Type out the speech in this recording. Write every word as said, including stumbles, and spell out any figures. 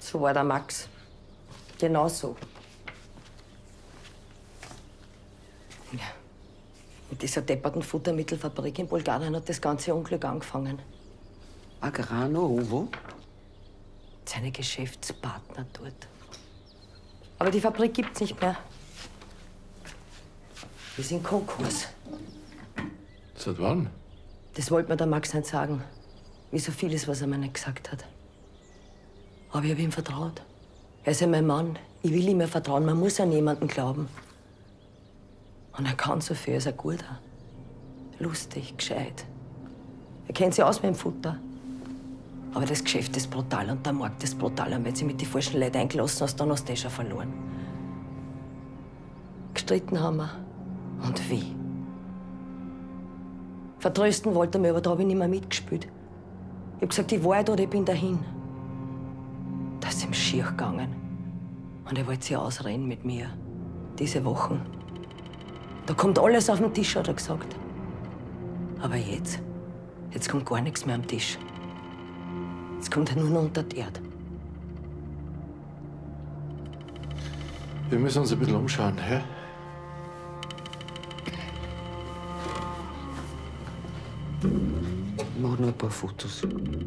So war der Max. Genau so. Ja. Mit dieser depperten Futtermittelfabrik in Bulgarien hat das ganze Unglück angefangen. Agrano, wo? Seine Geschäftspartner dort. Aber die Fabrik gibt's nicht mehr. Wir sind Konkurs. Seit wann? Das wollte mir der Max nicht sagen. Wie so vieles, was er mir nicht gesagt hat. Aber ich habe ihm vertraut. Er ist ja mein Mann. Ich will ihm ja vertrauen. Man muss an jemanden glauben. Und er kann so viel. Er ist ein Guter. Lustig, gescheit. Er kennt sich aus mit dem Futter. Aber das Geschäft ist brutal und der Markt ist brutal. Und wenn sie mit den falschen Leuten eingelassen hast, dann hast du eh schon verloren. Gestritten haben wir. Und wie? Vertrösten wollte er mich, aber da habe ich nicht mehr mitgespielt. Ich hab gesagt, die Wahrheit oder ich bin dahin. Da ist ihm schier gegangen. Und er wollte sich ausreden mit mir. Diese Wochen. Da kommt alles auf den Tisch, hat er gesagt. Aber jetzt, jetzt kommt gar nichts mehr am Tisch. Jetzt kommt er nur noch unter die Erde. Wir müssen uns ein bisschen umschauen, hä? Ich mach nur ein paar Fotos.